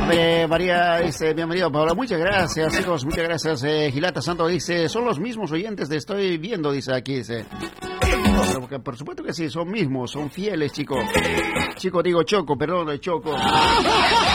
María dice, bienvenido Paola, muchas gracias chicos, muchas gracias. Gilata Santo dice, son los mismos oyentes, te estoy viendo, dice aquí, dice. Porque por supuesto que sí, son mismos, son fieles chicos. Chico digo Choco, perdón, Choco.